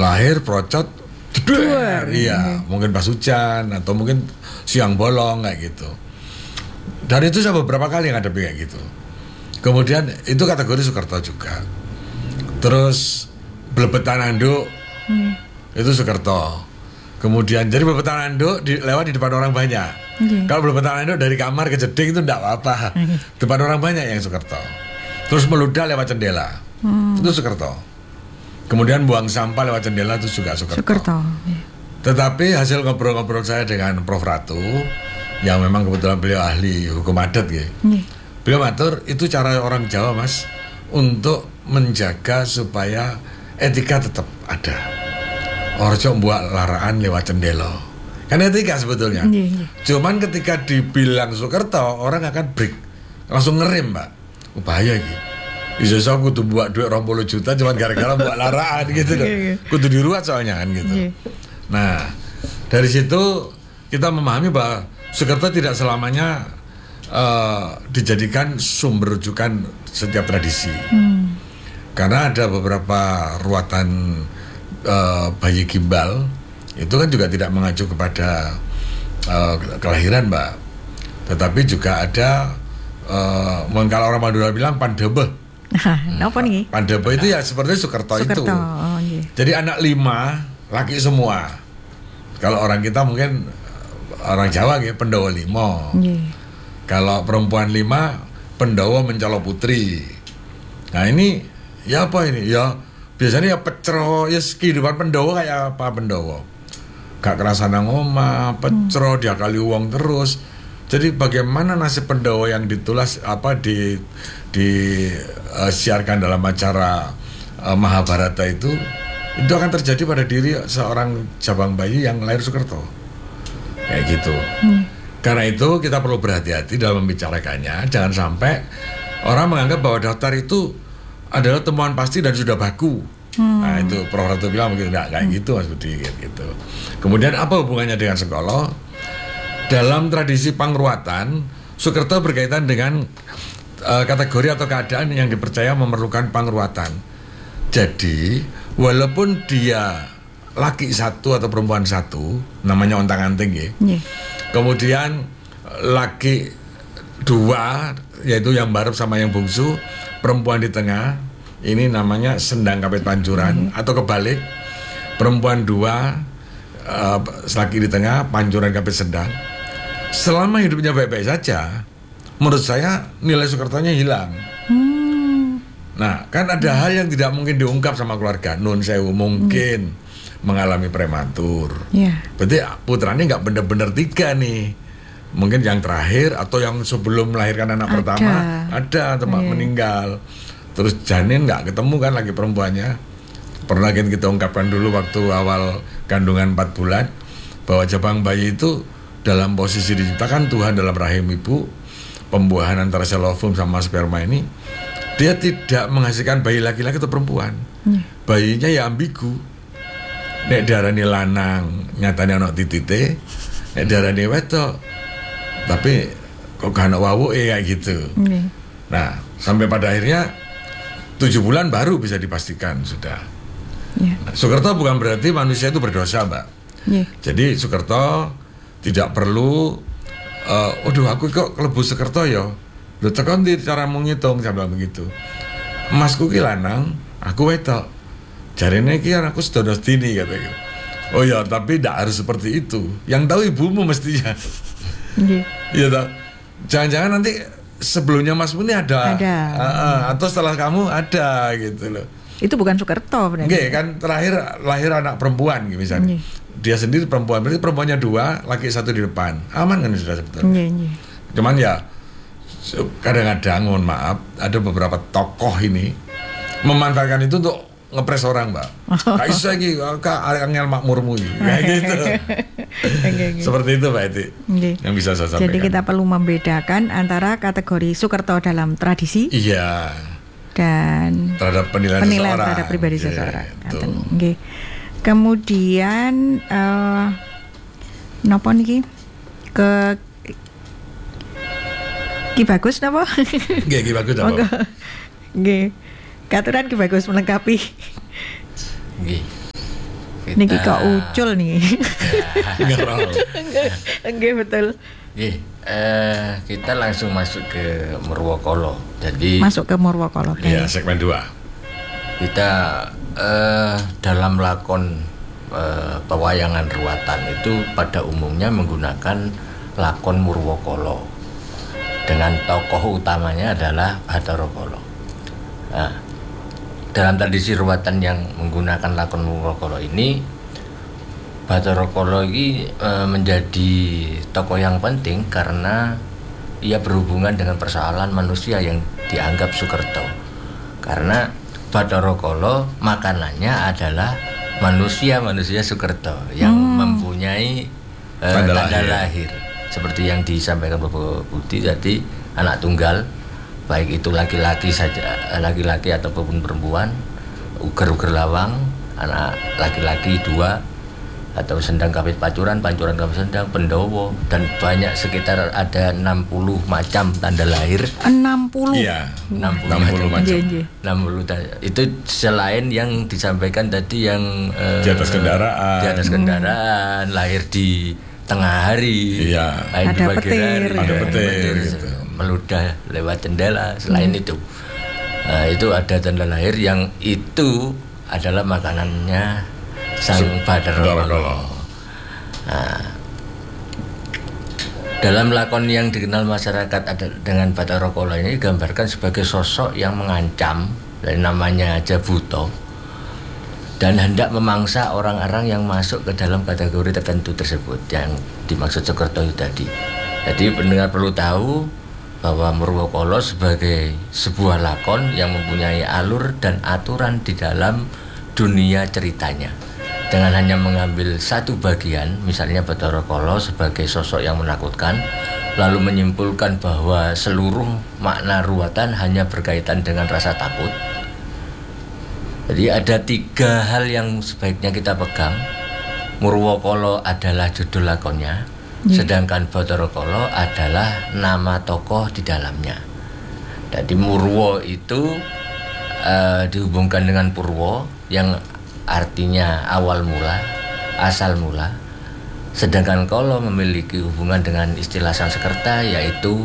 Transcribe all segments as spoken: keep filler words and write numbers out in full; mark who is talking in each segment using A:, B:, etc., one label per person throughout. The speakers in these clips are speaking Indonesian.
A: lahir procot, duer, iya, mungkin pas hujan atau mungkin siang bolong kayak gitu. Dan itu saya beberapa kali ngadepi kayak gitu. Kemudian itu kategori Soekerto juga. Terus belebetan anduk, hmm. itu Soekerto. Kemudian jadi belebetan anduk di, lewat di depan orang banyak. Hmm. Kalau belebetan anduk dari kamar ke jeding itu enggak apa-apa. Hmm. Depan orang banyak yang Soekerto. Terus meludah lewat jendela, hmm. itu Soekerto. Kemudian buang sampah lewat jendela itu juga Soekerto.
B: Soekerto.
A: Tetapi hasil ngobrol-ngobrol saya dengan Prof Ratu, yang memang kebetulan beliau ahli hukum adat gitu. Yeah. Beliau matur itu cara orang Jawa Mas untuk menjaga supaya etika tetap ada. Orjo buat laraan lewat jendela. Kan etika sebetulnya. Yeah, yeah. Cuman ketika dibilang Soekerto, orang akan break, langsung ngerem, Mbak. Oh, bahaya gitu. Bisa so kudu buat duit dua puluh juta cuman gara-gara buat laraan gitu loh. Kudu diruat soalnya kan gitu. Nah, dari situ kita memahami bahwa Soekerto tidak selamanya uh, dijadikan sumber rujukan setiap tradisi. Hmm. Karena ada beberapa ruatan uh, bayi gimbal itu kan juga tidak mengacu kepada uh, kelahiran, Mbak. Tetapi juga ada uh, kalau orang Madura bilang pandebeh.
B: Apa nih?
A: Pandebeh itu ya seperti Soekerto,
B: Soekerto.
A: itu.
B: Oh, yeah.
A: Jadi anak lima, laki semua. Kalau orang kita mungkin orang Jawa gitu, Pendowo limo. Yeah. Kalau perempuan lima, Pendowo mencalo putri. Nah ini, ya apa ini? Ya biasanya ya pecro, ya kehidupan Pendowo kayak apa Pendowo? Gak kerasa nang oma, pecro, hmm. dia kali uang terus. Jadi bagaimana nasib Pendowo yang ditulis apa di disiarkan uh, dalam acara uh, Mahabharata itu itu akan terjadi pada diri seorang jabang bayi yang lahir Soekerto kayak gitu. Hmm. Karena itu kita perlu berhati-hati dalam membicarakannya. Jangan sampai orang menganggap bahwa daftar itu adalah temuan pasti dan sudah baku. Hmm. Nah itu Prof Ratu bilang begitu, nggak kayak hmm. gitu Mas Budi gitu. Kemudian apa hubungannya dengan Segolo? Dalam tradisi pangruatan, Soekerto berkaitan dengan uh, kategori atau keadaan yang dipercaya memerlukan pangruatan. Jadi, walaupun dia laki satu atau perempuan satu, namanya ontang-anting ya. Yeah. Kemudian laki dua, yaitu yang barep sama yang bungsu, perempuan di tengah, ini namanya sendang kapit pancuran, mm-hmm. atau kebalik, perempuan dua, uh, laki di tengah, pancuran kapit sedang. Selama hidupnya baik-baik saja, menurut saya nilai Soekertonya hilang. Hmm. Nah, kan ada hmm. hal yang tidak mungkin diungkap sama keluarga. Nun sewu mungkin hmm. mengalami prematur. Yeah. Berarti putranya nggak benar-benar tiga nih. Mungkin yang terakhir atau yang sebelum melahirkan anak ada. pertama ada tempat yeah. meninggal. Terus janin nggak ketemu kan lagi perempuannya. Pernah kita ungkapkan dulu waktu awal kandungan empat bulan bahwa jabang bayi itu dalam posisi diciptakan Tuhan dalam rahim ibu, pembuahan antara sel ovum sama sperma ini, dia tidak menghasilkan bayi laki-laki atau perempuan. Hmm. Bayinya ya ambigu. Nek darane lanang, nyatane ana titite, nek darane wedok. Tapi kok gak ana wawuke kayak gitu. Hmm. Nah, sampai pada akhirnya tujuh bulan baru bisa dipastikan sudah. Yeah. Nah, Soekerto bukan berarti manusia itu berdosa, Mbak. Yeah. Jadi Soekerto tidak perlu, uh, waduh aku kok kelebu Soekerto ya. Lho tekan di cara menghitung sampai begitu. Emasku ki lanang, aku wedok. Jarene ki aku sedono dini katanya. Oh ya, tapi tidak harus seperti itu. Yang tahu ibumu mestinya. Iya. Iya toh. Jangan-jangan nanti sebelumnya Masmu ini ada,
B: ada.
A: Uh, uh, atau setelah kamu ada gitu loh.
B: Itu bukan Soekerto benar.
A: Oke, kan terakhir lahir anak perempuan gitu misalnya. Nge. Dia sendiri perempuan, berarti perempuannya dua, laki satu di depan. Aman kan sudah sebetulnya. Nge, nge. Cuman ya kadang-kadang mohon maaf, ada beberapa tokoh ini memanfaatkan itu untuk ngepres orang, Mbak. Kayak iso iki kak angel makmurmu iki. Kayak gitu. Seperti itu, Mbak Eti. Okay. Yang bisa saya sampaikan.
B: Jadi kita perlu membedakan antara kategori Soekerto dalam tradisi.
A: Iya.
B: Dan
A: terhadap penilaian,
B: penilaian
A: seseorang.
B: terhadap pribadi
A: yeah,
B: seseorang. Okay. Kemudian uh, napa niki ke Ki Bagus napa?
A: Nggih, Ki Bagus napa?
B: Nggih. Katuran Ki Bagus melengkapi.
C: Nggih.
B: Kita... Niki kok ucul nih.
A: Ngerol.
B: Nggih betul.
C: Nggih, eh, kita langsung masuk ke Murwokolo. Jadi
B: masuk ke Murwokolo.
A: Iya, segmen dua.
C: Kita eh, dalam lakon eh, pewayangan ruwatan itu pada umumnya menggunakan lakon Murwokolo dengan tokoh utamanya adalah Bathara Kala. Nah, dalam tradisi ruwatan yang menggunakan lakon Murwokolo ini, Bathara Kala ini e, menjadi tokoh yang penting karena ia berhubungan dengan persoalan manusia yang dianggap Sukerto. Karena Bathara Kala makanannya adalah manusia-manusia Sukerto yang hmm. mempunyai e, tanda, tanda lahir. lahir. Seperti yang disampaikan Bapak Budi tadi, anak tunggal, baik itu laki-laki saja, laki-laki ataupun perempuan, uger-uger lawang, anak laki-laki dua, atau sendang kawit pacuran, pancuran kawit sendang, pendowo, dan banyak, sekitar ada enam puluh macam tanda lahir.
B: enam puluh?
A: Iya,
C: enam puluh macam. enam puluh itu selain yang disampaikan tadi yang
A: eh, di atas kendaraan,
C: di atas kendaraan, hmm. lahir di tengah hari,
A: iya.
C: lahir
B: ada
C: di pagi
B: petir,
C: hari,
A: ada petir,
C: gitu. Meludah lewat jendela. Selain hmm. itu, nah, itu ada tanda lahir yang itu adalah makanannya sang Bathara Kala. Nah, dalam lakon yang dikenal masyarakat ada dengan Bathara Kala ini digambarkan sebagai sosok yang mengancam, dari namanya aja buta, dan hendak memangsa orang-orang yang masuk ke dalam kategori tertentu tersebut yang dimaksud Sukerto tadi. Jadi pendengar perlu tahu bahwa Murwokolo sebagai sebuah lakon yang mempunyai alur dan aturan di dalam dunia ceritanya. Dengan hanya mengambil satu bagian, misalnya Bathara Kala sebagai sosok yang menakutkan, lalu menyimpulkan bahwa seluruh makna ruwatan hanya berkaitan dengan rasa takut. Jadi ada tiga hal yang sebaiknya kita pegang. Murwokolo adalah judul lakonnya, yeah. sedangkan Bathara Kala adalah nama tokoh di dalamnya. Jadi Murwo itu uh, dihubungkan dengan Purwo yang artinya awal mula, asal mula. Sedangkan Kala memiliki hubungan dengan istilah Sanskerta yaitu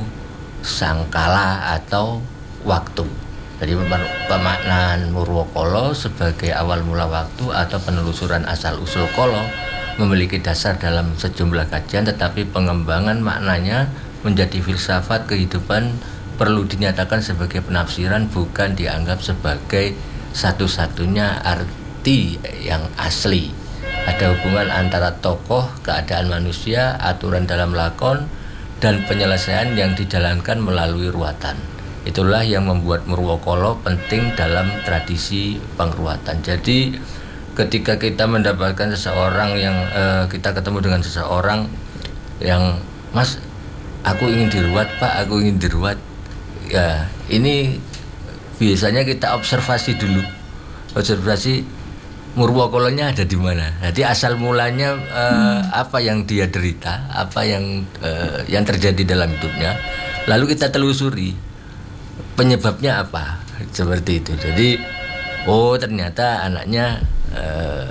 C: sangkala atau waktu. Jadi pemaknaan Murwokolo sebagai awal mula waktu atau penelusuran asal-usul Kala memiliki dasar dalam sejumlah kajian, tetapi pengembangan maknanya menjadi filsafat kehidupan perlu dinyatakan sebagai penafsiran, bukan dianggap sebagai satu-satunya arti yang asli. Ada hubungan antara tokoh, keadaan manusia, aturan dalam lakon, dan penyelesaian yang dijalankan melalui ruwatan. Itulah yang membuat Murwokolo penting dalam tradisi pangruwatan. Jadi ketika kita mendapatkan seseorang yang eh, kita ketemu dengan seseorang yang, Mas, aku ingin diruwat, Pak, aku ingin diruwat. Ya, ini biasanya kita observasi dulu. Observasi Murwokolonya ada di mana. Jadi asal mulanya eh, hmm. apa yang dia derita, apa yang eh, yang terjadi dalam hidupnya. Lalu kita telusuri penyebabnya apa, seperti itu. Jadi oh ternyata anaknya eh,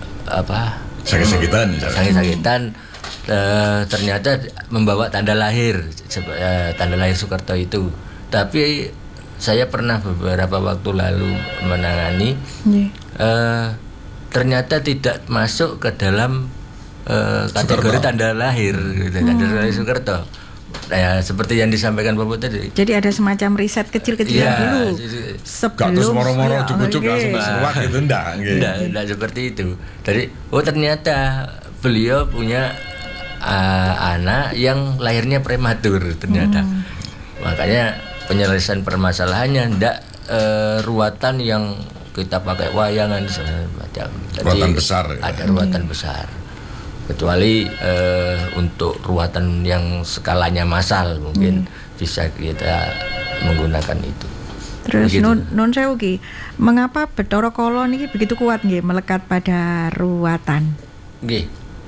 C: apa
A: sakit-sakitan
C: sakit-sakitan eh, ternyata membawa tanda lahir eh, tanda lahir Sukerto itu. Tapi saya pernah beberapa waktu lalu menangani yeah. eh, ternyata tidak masuk ke dalam eh, kategori Sukerto. Tanda lahir hmm. tanda lahir Sukerto. Ya, seperti yang disampaikan Bapak tadi.
B: Jadi ada semacam riset kecil-kecil ya, dulu.
A: Sebelum terus moro-moro ya, cukup-cukup okay. langsung seruat gitu, enggak,
C: gitu. enggak, enggak seperti itu. Jadi, oh ternyata beliau punya uh, anak yang lahirnya prematur ternyata. Hmm. Makanya penyelesaian permasalahannya enggak uh, ruwatan yang kita pakai wayangan semacam.
A: Ruwatan besar.
C: Ada ya. ruwatan hmm. besar. Kecuali uh, untuk ruwatan yang skalanya massal mungkin hmm. bisa kita menggunakan itu.
B: Terus nun nun sewu ki, mengapa Bathara Kala niki begitu kuat nggih melekat pada ruwatan?
C: Nggih.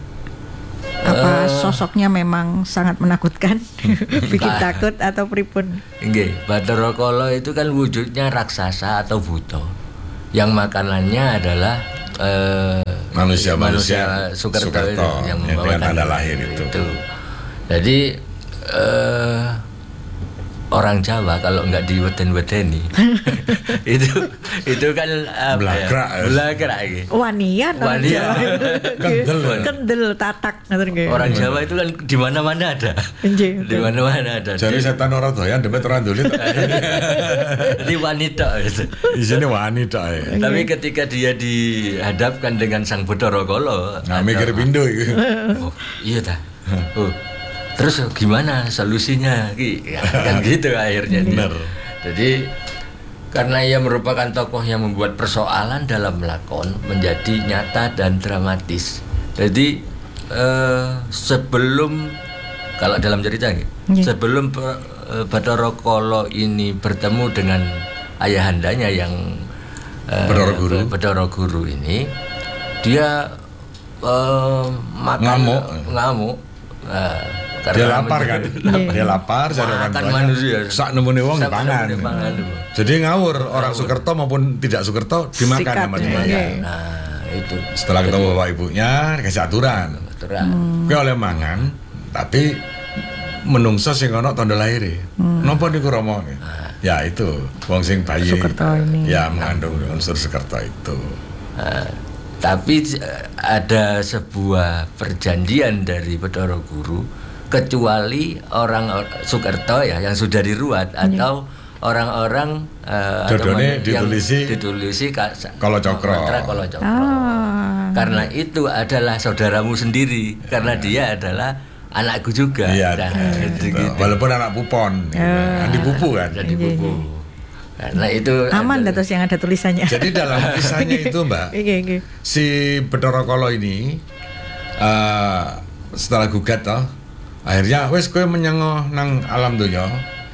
B: Apa uh, sosoknya memang sangat menakutkan, bikin takut atau pripun?
C: Nggih, Bathara Kala itu kan wujudnya raksasa atau buta yang makanannya adalah uh,
A: manusia-manusia
C: Sukerto,
A: Sukerto
C: itu yang membawa
A: tanda, tanda lahir itu.
C: itu. Jadi uh, orang Jawa kalau nggak diweden-wedeni itu itu kan apa
A: Blagrak,
C: ya? Blagrak iki.
B: Wanian orang
C: Wanian.
B: Jawa.
A: Kendel.
B: Kendel tatak ngoten nggih.
C: Orang Jawa itu kan di mana-mana ada.
B: Nggih,
C: Di mana-mana ada.
A: Jadi setan ora doyan demet ora ndulit.
C: Di wanita itu.
A: Isine wanita ya.
C: Tapi ketika dia dihadapkan dengan Sang Bathara Kala,
A: Nah, mikir pindo iki.
C: oh, iya dah. Oh. Terus gimana solusinya? Ki? Ya, kan gitu akhirnya.
A: Bener.
C: Jadi karena ia merupakan tokoh yang membuat persoalan dalam lakon menjadi nyata dan dramatis. Jadi eh, sebelum kalau dalam cerita gitu,
B: Yeah.
C: sebelum eh, Bathara Kala ini bertemu dengan ayahandanya yang eh,
A: Bathara Guru.
C: Bathara Guru ini, dia eh, makan
A: Ngamuk.
C: ngamuk. Eh,
A: Dia
C: karena
A: lapar kan.
C: menjadi-
A: Dia lapar cari orang
C: Makan
A: tuanya.
C: manusia.
A: Sak nemune wong
C: Sak
A: dipangan.
C: nemune pangan.
A: Jadi ngawur orang Sukerto maupun tidak Sukerto dimakan
B: Sikat,
A: sama
B: ya.
A: dia.
B: Iya.
C: Nah, itu.
A: Setelah ketemu bapak ibunya dikasih aturan.
C: Aturan.
A: Kowe oleh mangan tapi menungso sing ana tanda lahire. Napa niku Rama? Ya itu wong sing bayi.
B: Sukerto ini.
A: Ya mengandung unsur Sukerto itu.
C: Nah, tapi eh, ada sebuah perjanjian dari Bathara Guru, kecuali orang or- Sukerto ya yang sudah diruat atau orang-orang eh, atau
A: Dodone
C: mana- yang
A: ditulisi
C: ditulisi ka-
A: Kala Cokro.
C: mantra Kala Cokro.
B: Ah.
C: Karena itu adalah saudaramu sendiri, karena dia adalah anakku juga.
A: Iya.
C: Nah, gitu,
A: gitu.
C: gitu.
A: Walaupun anak pupon. Andi pupu kan.
C: Jadi bubu. Karena itu
B: Aman
C: adalah-
B: dah terus yang ada tulisannya.
A: Jadi dalam kisahnya itu Mbak,
B: Nggih, nggih.
A: si Bathara Kala ini eh, setelah gugat toh, akhirnya wes kowe menyengoh nang alam donya.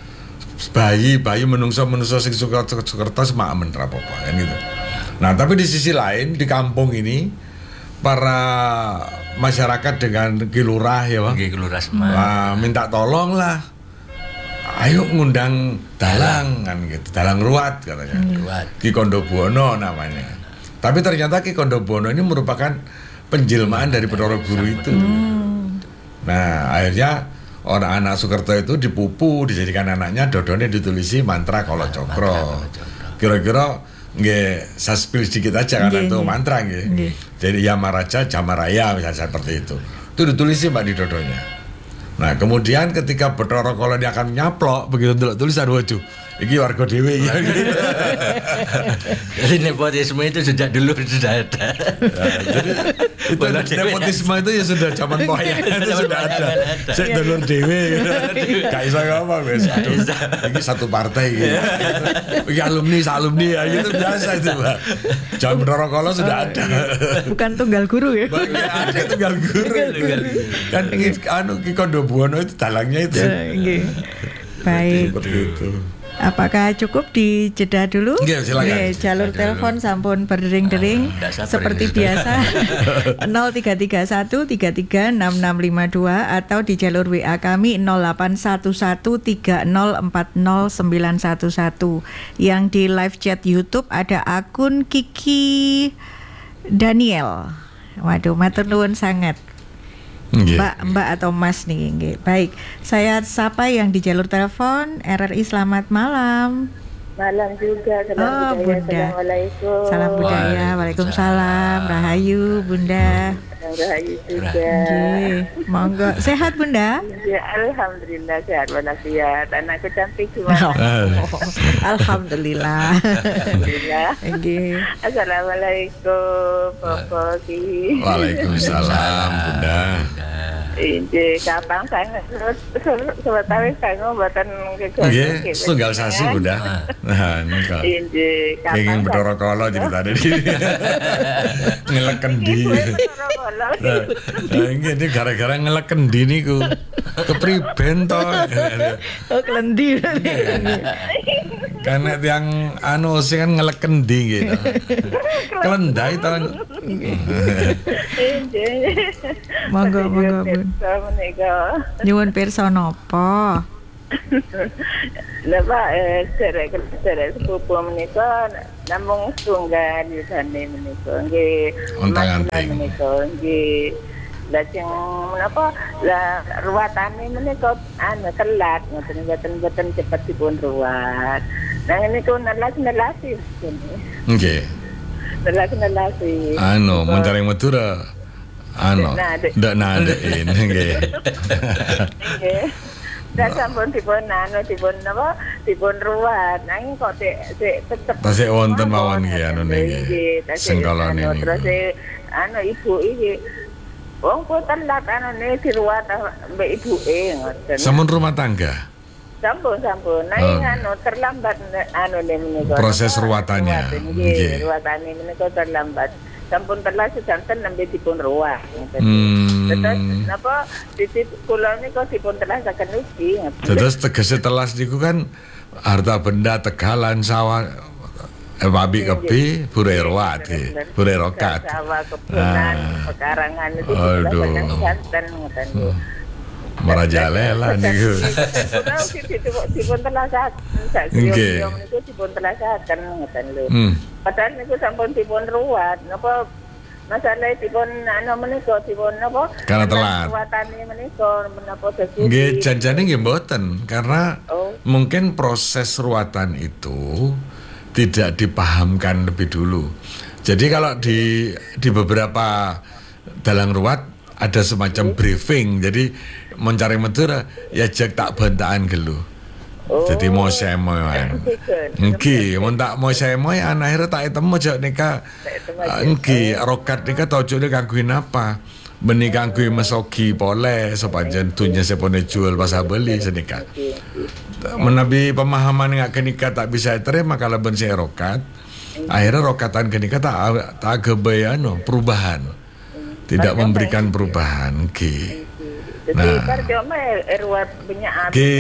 A: Bayi bayi menungso menungso sing Sukerto Sukerto semamen ra apa-apa kan gitu. Nah, tapi di sisi lain di kampung ini para masyarakat dengan kilurah ya Bang.
C: Nggih, Kelurahan Semar.
A: Wah, minta tolong lah. Ayo ngundang dalang kan gitu. Dalang ruat katanya.
C: Ruat.
A: Ki Kondobuwono namanya. Tapi ternyata Ki Kondobuwono ini merupakan penjelmaan dari Bathara Guru itu. Nah, akhirnya orang anak Sukerto itu dipupu, dijadikan anaknya, dodone ditulisi mantra Kala Cokro. Kira-kira nggih saya spill sedikit aja karena
B: Nggih,
A: itu
B: nggih.
A: mantra nggih.
B: Nggih.
A: Jadi Yamaraja Jamaraya misalnya seperti itu. Itu ditulis Mbak di dodonya. Nah, kemudian ketika Bathara Kala ini akan nyaplok begitu ndelok tulisan waduh, iki warga dhewe iki.
C: Jadi nepotisme itu sejak dulu sudah ada.
A: Jadi itu
C: Warga dhewe
A: nepotisme itu ya sudah zaman poyang itu sudah ada. Sik dulur dhewe. Gak iso ngomong wis. Aduh, iki satu partai iki. Iki alumni, alumni ya itu biasa itu, Pak. Zaman Bathara Kala sudah ada.
B: Bukan tunggal guru ya.
A: Bagi ada tunggal guru. Kan Ki- anu Ki Kondobuwono itu dalangnya itu.
B: Eh, nggih. Baik.
A: Seperti itu.
B: Apakah cukup dijeda dulu?
A: Nggih, silakan.
B: Nggih, jalur telepon sampun berdering-dering
C: Ah, nggak sabar
B: seperti
C: ini.
B: biasa nol tiga tiga satu tiga tiga enam enam lima dua atau di jalur W A kami nol delapan satu satu tiga nol empat nol sembilan satu satu. Yang di live chat YouTube ada akun Kiki Daniel. Waduh, matur nuwun sangat.
A: Nggih.
B: Mbak, Mbak atau Mas nih, nggih. Baik. Saya sapa yang di jalur telepon R R I, selamat malam.
D: Malam juga, salam
B: Oh,
D: budaya,
B: Bunda.
D: Assalamualaikum.
B: Salam budaya, Waalaikumsalam. Rahayu, Bunda.
D: Rahayu juga.
B: Nggih. Monggo. Sehat, Bunda?
D: Ya, Alhamdulillah sehat walafiat. Anakku cantik gimana?
B: Alhamdulillah.
D: Alhamdulillah.
B: Nggih.
D: Assalamualaikum, Bapak Ki.
A: Waalaikumsalam, Bunda.
D: Inje kapan saya sebetulnya saya buatan
A: Nggih, setunggal sasi, Bunda. Nah, niku.
D: Inje
A: Kenging
D: kapan
A: Bathara Kala ceritane iki. Ngelek kendi. Nah, ini ini gara-gara ngelek kendi niku. Kepriben to.
B: Oh, klendi.
A: Karena yang anu sing kan ngelek kendi gitu. Kelendai to.
D: Inje.
B: Monggo, monggo, Bun.
D: Menika.
B: Nyuwun pirsa napa?
D: Napa eh derek derek sepupu menika namung setunggal yusane menika nggih
A: Ontang-anting.
D: menika nggih lajeng menapa lah ruwatane menika anu telat ngoten mboten cepet dipun ruwat. Nah niku nelas-nelasi
A: Nggih.
D: nelas-nelasi.
A: Anu muncaring Madura. Anu ndak nadein nggih.
D: Nggih. Dan sampun dipun anu dipun napa dipun ruwat nanging kok sik tetep
A: Tasik wonten mawon nggih anu nggih. Sengkolane niku.
D: terus anu ibu iki wong kok telat anune diruwat mbek ibuke ngoten.
A: Sampun rumah tangga.
D: Sampun sampun nanging anu terlambat anu menika.
A: Proses ruwatannya.
D: Nggih, ruwatane menika terlambat. Sampun telas sedanten nembe dipun ruwat ngoten.
A: Hmm.
D: Terus napa titip kula niku dipun telasaken ugi ngoten.
A: Terus tegese telas niku kan harta benda tegalan sawah eh, babi kepi bure ruwat bure rokat.
D: Sawah kebunan pekarangan itu telasaken sedanten ngoten.
A: Merajalela niku.
D: Kula ugi dipun telasaken
A: Nggih.
D: sakjroning niku dipun telasaken ngoten lho.
A: Hmm.
D: Padahal niku sampun dipun ruwat napa masalah dipun anu menika dipun napa
A: Karena telat.
D: ruwatane menika menapa dadi
A: Nggih janjane nggih mboten karena
D: Oh.
A: mungkin proses ruwatan itu tidak dipahamkan lebih dulu. Jadi kalau di di beberapa dalang ruwat ada semacam briefing. Jadi mencari Madura ya jak tak bantaan gelu.
D: Oh.
A: Jadi mau semoyan. Nggih, mun tak mau semoy akhirnya tak temu jak nika. Nggih, rokat nika tojone kanggo napa? Beni kanggo mesogi pole sepanjang dunya sepone jual pasar beli senika. Menabi pemahaman yang kenika tak bisa terima kalau ben saya rokat. Akhirnya rokatan kenika tak tak gebayano perubahan. Tidak memberikan perubahan. Nggih.
D: Nah, ruwat banyak
A: Ki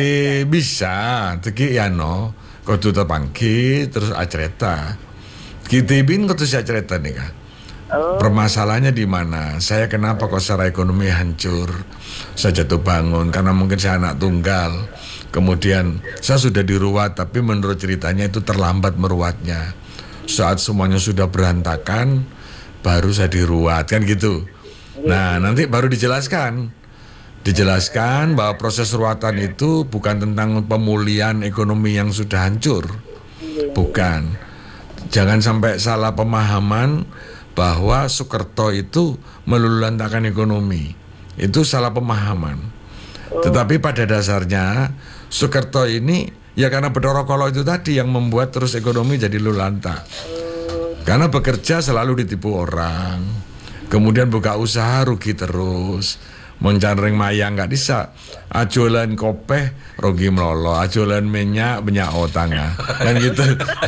A: bisa, teki ya no, kudu terpangki terus acereta. Kitibin kudu si acereta nih kak.
D: Oh.
A: Permasalahannya di mana? Saya kenapa kok secara ekonomi hancur? Saya jatuh bangun karena mungkin saya anak tunggal. Kemudian saya sudah diruat, tapi menurut ceritanya itu terlambat meruatnya. Saat semuanya sudah berantakan, baru saya diruat kan gitu. Nah nanti baru dijelaskan. Dijelaskan bahwa proses ruwatan itu bukan tentang pemulihan ekonomi yang sudah hancur. Bukan. Jangan sampai salah pemahaman bahwa Soekerto itu meluluhlantakan ekonomi. Itu salah pemahaman. Tetapi pada dasarnya Soekerto ini ya karena Bathara Kala itu tadi yang membuat terus ekonomi jadi lulanta. Karena bekerja selalu ditipu orang. Kemudian buka usaha rugi terus. Mencanring mayang nggak bisa, ajulan kopeh rugi melolo, ajulan minyak minyak otanga, kan gitu.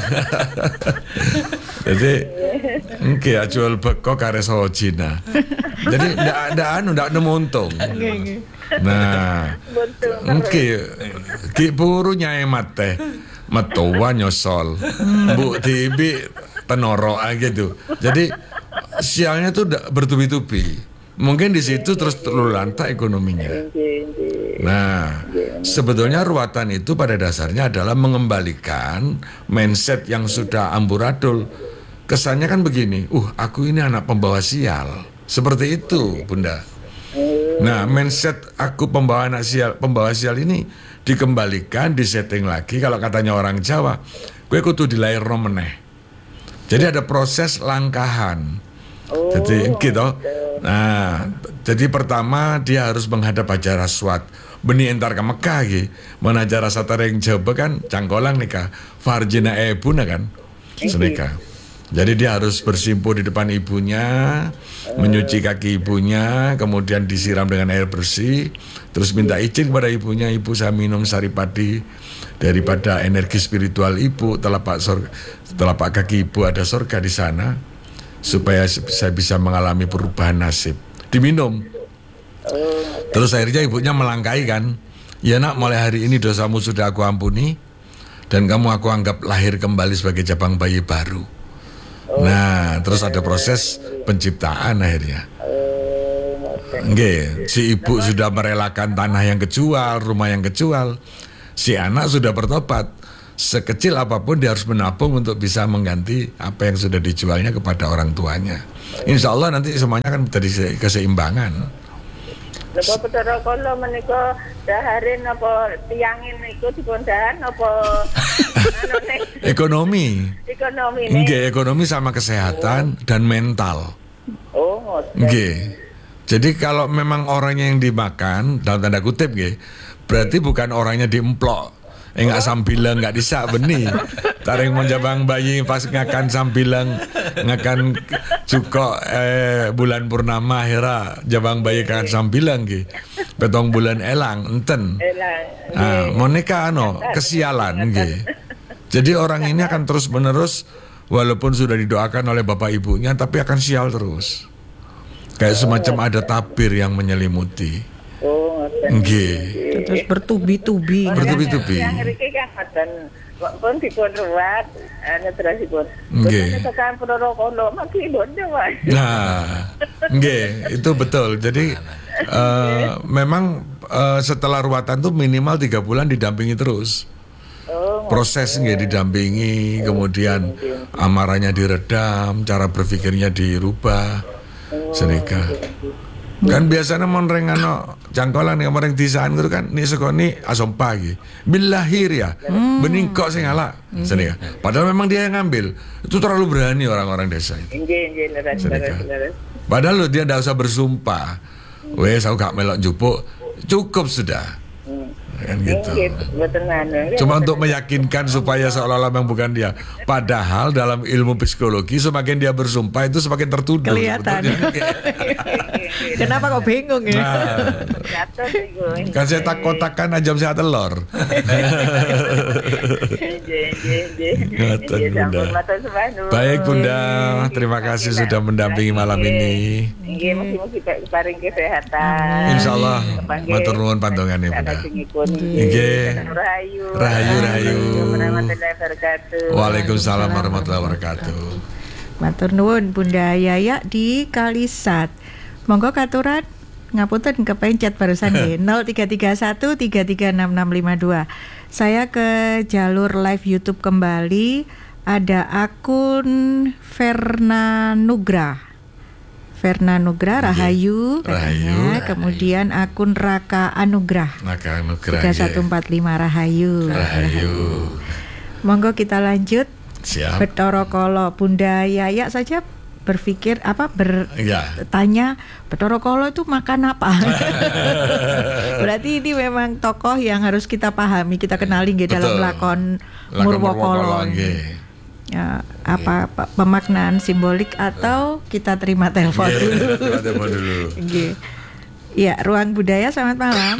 A: Jadi, enggak ajual beko kare sojina. Jadi ndak ndak anu ndak nemu untung. Nah, enggak ki buru nyai mate, metuwa nyosol, bu tibi tenoro gitu. Jadi sialnya tuh bertubi-tubi. Mungkin di situ terus terlulanta ekonominya. Nah, sebetulnya ruwatan itu pada dasarnya adalah mengembalikan mindset yang sudah amburadul. Kesannya kan begini, uh aku ini anak pembawa sial. Seperti itu, Bunda. Nah, mindset aku pembawa anak sial, pembawa sial ini dikembalikan, disetting lagi. Kalau katanya orang Jawa, gue kudu dilairno meneh. Jadi ada proses langkahan. Jadi gitu. Nah, jadi pertama dia harus menghadap Hajar Aswad. Beni entar ke Mekah gitu. Mana Hajar Aswad yang Jawa kan cangkolang nikah. Farjina ebuna kan. Senika. Jadi dia harus bersimpuh di depan ibunya, menyuci kaki ibunya, kemudian disiram dengan air bersih, terus minta izin kepada ibunya, ibu saya minum saripati daripada energi spiritual ibu, telapak surga, telapak kaki ibu ada surga di sana. Supaya saya bisa mengalami perubahan nasib. Diminum. Terus akhirnya ibunya melangkai kan, ya nak mulai hari ini dosamu sudah aku ampuni, dan kamu aku anggap lahir kembali sebagai cabang bayi baru. Nah terus ada proses penciptaan akhirnya. Nggih, si ibu sudah merelakan tanah yang kejual, rumah yang kejual. si anak sudah bertobat. Sekecil apapun dia harus menabung untuk bisa mengganti apa yang sudah dijualnya kepada orang tuanya. Insya Allah nanti semuanya akan menjadi keseimbangan.
D: Napa Bathara Kala menika daharin apa tiangin niku dipun dahan apa anone
A: Ekonomi.
D: ekonomi
A: Nggih, ekonomi sama kesehatan dan mental.
D: Oh, ngoten.
A: Nggih. Jadi kalau memang orangnya yang dimakan dalam tanda kutip nggih, berarti bukan orangnya diemplok. Eh nggak sambilang nggak disak benih. Taring menjabang bayi pas ngakan sambilang ngakan cuko eh, bulan purnama akhirnya jabang bayi kan sambilang ki. Petong bulan elang enten.
D: Elang.
A: Ah, monika ano kesialan nggih. Jadi orang ini akan terus menerus walaupun sudah didoakan oleh bapak ibunya tapi akan sial terus. Kayak semacam ada tabir yang menyelimuti.
D: Oh,
A: nggih.
B: Terus bertubi-tubi.
A: Bertubi-tubi.
D: Yang ngriki kan ngoten. Pun dipun ruwat, anu terus dipun.
A: Nggih.
D: Tekan Bathara Kala maki bondo wae.
A: Nah, nggih, itu betul. Jadi uh, memang uh, setelah ruwatan tuh minimal tiga bulan didampingi terus.
D: Oh,
A: Proses nggih didampingi, kemudian amarahnya diredam, cara berpikirnya dirubah. Senika. Kan biasanya mon rengano jangkolan yang orang disaan itu kan ni sekoni asom pagi bilahir ya hmm. bening kok sing ala hmm. Senika. Padahal memang dia yang ngambil. Itu terlalu berani orang-orang desa itu.
D: nggih nggih leres leres.
A: Padahal lo dia tidak usah bersumpah. Wes aku gak melok jupuk, cukup sudah. Kan gitu. Cuma untuk meyakinkan supaya seolah-olah memang bukan dia. Padahal dalam ilmu psikologi semakin dia bersumpah itu semakin tertuduh.
B: Kelihatan. Kenapa kok bingung ya?
A: Nah, kan saya tak kotakan ajam saya telur. Baik Bunda, terima kasih sudah mendampingi malam ini.
D: Nggih, mugi-mugi paring kesehatan.
A: Insyaallah matur nuwun pandongane Bunda. Nggih.
D: Rahayu.
A: Rahayu rahayu.
D: Warahmatullahi wabarakatuh.
A: Waalaikumsalam warahmatullahi wabarakatuh.
B: Matur nuwun Bunda Yaya di Kalisat. Monggo katuran ngapunten kepencet barusan nggih nol tiga tiga satu tiga tiga enam enam lima dua. Saya ke jalur live YouTube kembali. Ada akun Verna Nugra. Verna Nugra Rahayu,
A: Rahayu.
B: Kemudian akun Raka Anugrah.
A: Raka Anugrah.
B: tiga satu empat lima Rahayu.
A: Rahayu.
B: Monggo kita lanjut.
A: Siap.
B: Bathara Kala Bunda Yaya saja berpikir apa bertanya ya. Bathara Kala itu makan apa? Berarti ini memang tokoh yang harus kita pahami, kita kenali nggih dalam lakon Murwakala. Ya, apa pemaknaan simbolik atau kita terima telepon
A: yeah,
B: dulu.
A: Terima telepon dulu.
B: Okay. Ya, Ruang Budaya, selamat malam.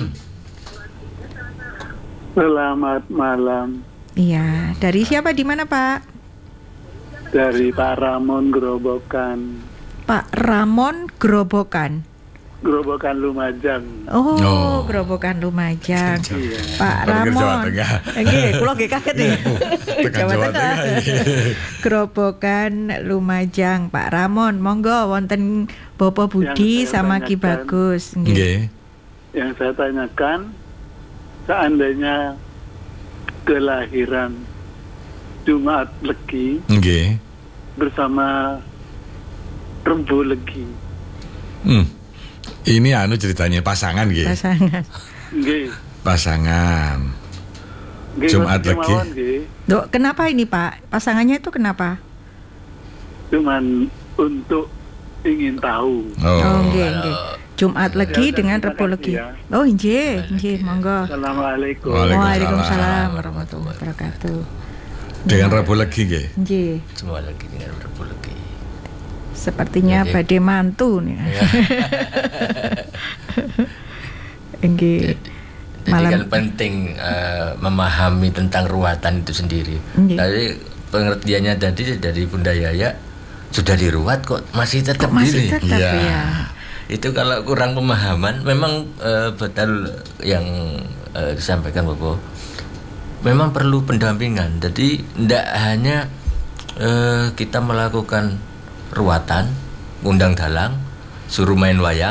E: Selamat malam.
B: Iya, dari siapa di mana Pak?
E: Dari Pak Ramon Grobokan.
B: Pak Ramon Grobokan.
E: Grobokan Lumajang.
B: Oh,
A: oh.
B: Grobokan Lumajang.
E: Iya.
B: Pak Ramon. Nggih, kula nggih kaget nih. Jawa Tengah. Grobokan Lumajang, Pak Ramon. Monggo wonten Bapak Budi sama Ki Bagus.
A: Nggih.
E: Yang saya tanyakan, seandainya kelahiran Jumat Legi
A: nggih
E: bersama Rembu Legi.
A: Hmm. Ini anu ceritanya pasangan nggih.
B: Pasangan.
E: Nggih.
A: Pasangan.
E: Nggih,
A: Jumat Legi.
B: Dok, kenapa ini Pak? Pasangannya itu kenapa?
E: Cuman untuk ingin tahu.
A: Oh,
B: oh nggih, nggih. Jumat Legi ya, dengan Rebo Legi. Ya. Oh nggih, nggih, monggo.
E: Assalamualaikum.
B: Waalaikumsalam warahmatullahi wabarakatuh.
A: Dengan Rebo Legi nggih.
B: Nggih.
C: Jumat Legi dengan Rebo Legi.
B: Sepertinya ya, badhe mantu nih. Ya. Nggih.
C: Jadi kan penting uh, memahami tentang ruwatan itu sendiri. Nggih. Tadi pengertiannya tadi dari Bunda Yaya sudah diruat kok masih tetap
B: kok masih
C: gini.
B: Tetap, ya. Ya.
C: Itu kalau kurang pemahaman memang uh, betul yang uh, disampaikan Bapak. Memang perlu pendampingan. Jadi tidak hanya uh, kita melakukan ruwatan, undang dalang, suruh main wayang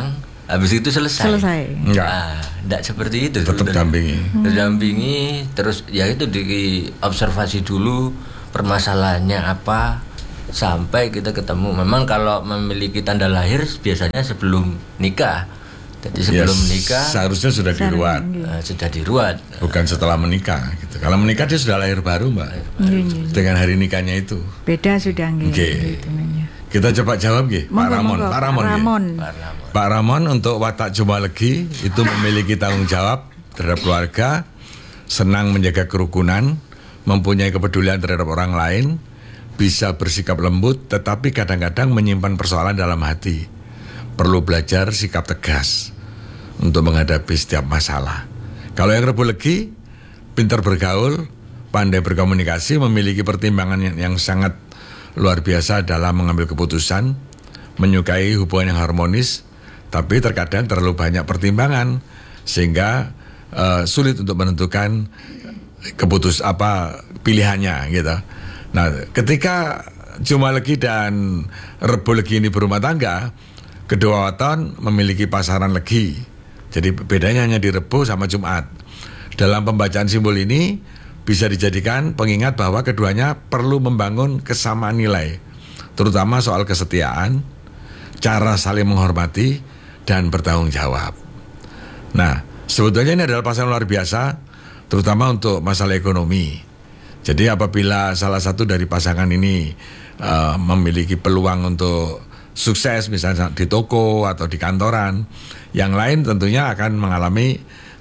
C: habis itu selesai.
B: Selesai.
A: Enggak.
C: Nah, enggak seperti itu.
A: Tetap
C: sebetulnya.
A: dampingi.
C: Terdampingi, terus ya itu diobservasi dulu permasalahannya apa sampai kita ketemu. Memang kalau memiliki tanda lahir biasanya sebelum nikah. Jadi sebelum
A: Yes,
C: nikah
A: seharusnya sudah diruat,
C: uh, sudah diruat.
A: bukan setelah menikah gitu. Kalau menikah dia sudah lahir baru, Mbak.
B: Nggih, nggih.
A: Dengan hari nikahnya itu.
B: Beda sudah nggih.
A: Oke.
B: Gitu namanya.
A: Kita coba jawab nggih, Pak
B: Monggo,
A: Ramon.
B: monggo,
A: Pak Ramon. nggih.
B: Ramon.
A: Pak Ramon untuk watak Jumalegi itu memiliki tanggung jawab terhadap keluarga, senang menjaga kerukunan, mempunyai kepedulian terhadap orang lain, bisa bersikap lembut, tetapi kadang-kadang menyimpan persoalan dalam hati. Perlu belajar sikap tegas untuk menghadapi setiap masalah. Kalau yang Rebu Legi, pintar bergaul, pandai berkomunikasi, memiliki pertimbangan yang, yang sangat luar biasa dalam mengambil keputusan, menyukai hubungan yang harmonis, tapi terkadang terlalu banyak pertimbangan sehingga uh, sulit untuk menentukan keputus apa pilihannya gitu. Nah, ketika Jumalegi dan Rebu Legi ini berumah tangga, kedua waton memiliki pasaran legi. Jadi bedanya hanya di Rebu sama Jumat. Dalam pembacaan simbol ini bisa dijadikan pengingat bahwa keduanya perlu membangun kesamaan nilai, terutama soal kesetiaan, cara saling menghormati, dan bertanggung jawab. Nah, sebetulnya ini adalah pasangan luar biasa, terutama untuk masalah ekonomi. Jadi apabila salah satu dari pasangan ini uh, memiliki peluang untuk sukses, misalnya di toko atau di kantoran, yang lain tentunya akan mengalami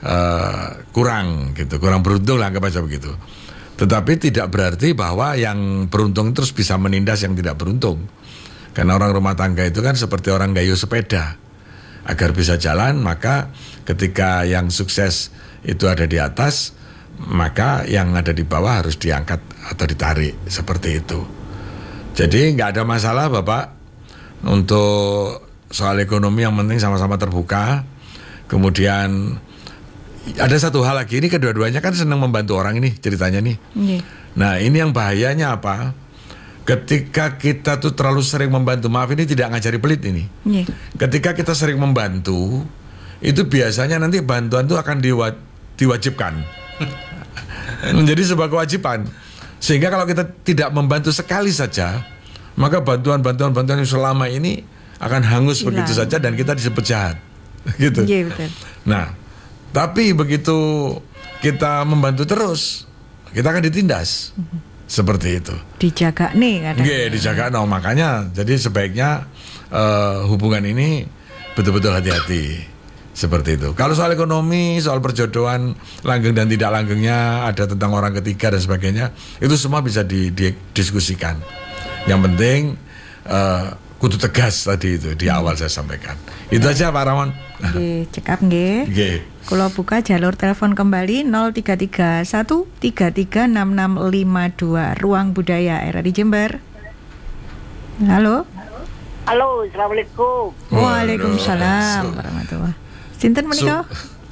A: uh, kurang gitu, kurang beruntung lah, anggap aja begitu. Tetapi tidak berarti bahwa yang beruntung terus bisa menindas yang tidak beruntung. Karena orang rumah tangga itu kan seperti orang gayuh sepeda. Agar bisa jalan, maka ketika yang sukses itu ada di atas, maka yang ada di bawah harus diangkat atau ditarik, seperti itu. Jadi nggak ada masalah Bapak untuk soal ekonomi, yang penting sama-sama terbuka. Kemudian ada satu hal lagi, ini kedua-duanya kan senang membantu orang ini ceritanya nih.
B: Nggih.
A: Nah ini yang bahayanya apa? Ketika kita tuh terlalu sering membantu, maaf ini tidak ngajari pelit ini.
B: Nggih.
A: Ketika kita sering membantu, itu biasanya nanti bantuan itu akan diwa- diwajibkan. Menjadi sebuah kewajiban. Sehingga kalau kita tidak membantu sekali saja, maka bantuan-bantuan-bantuan yang selama ini akan hangus
B: Hilang.
A: begitu saja dan kita disebut jahat. Gitu.
B: Iya, betul.
A: Nah, tapi begitu kita membantu terus, kita akan ditindas. Seperti itu.
B: Dijaga nih kadang.
A: Nggih, dijaga. No, makanya jadi sebaiknya uh, hubungan ini betul-betul hati-hati. Seperti itu. Kalau soal ekonomi, soal perjodohan, langgeng dan tidak langgengnya, ada tentang orang ketiga dan sebagainya, itu semua bisa didiskusikan. Yang penting uh, kudu tegas tadi itu di awal saya sampaikan. Itu aja Pak Ramon.
B: Nggih, cekap nggih.
A: Nggih.
B: Kula buka jalur telepon kembali nol tiga tiga satu tiga tiga enam enam lima dua Ruang Budaya R R I Jember. Halo.
D: Halo, assalamualaikum.
B: Waalaikumsalam warahmatullahi. Sinten menika?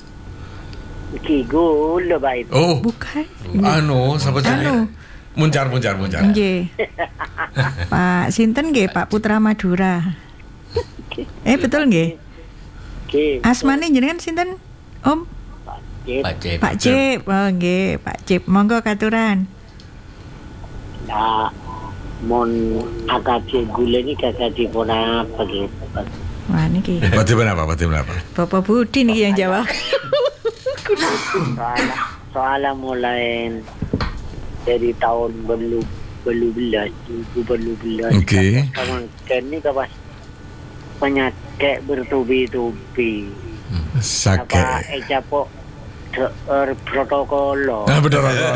D: Ki gula baik.
A: Oh,
B: Bukan.
A: anu, sahabat saya.
B: Anu.
A: Muncar, muncar, muncar.
B: Nggih. Pak sinten nggih, Pak Putra Madura. Eh betul nggih?
D: Ki.
B: Asmane jenengan sinten? Om?
D: Ki.
C: Pak Cep.
B: Pak Cip. Oh nggih, Pak Cip. Monggo katuran.
D: Nah, mon akace gula ni kagak dipun apa gitu.
B: Wah niki.
A: Bagaimana apa? Bagaimana apa?
B: Bapak Budi niki yang jawab.
D: Soal soal mulai dari tahun belum belum belas, belum belas.
A: Oke.
D: Kemarin ni kapas penyakit bertubi-tubi.
A: Sake.
D: Apa ejapo ter protokol.
A: Nah, benar Allah.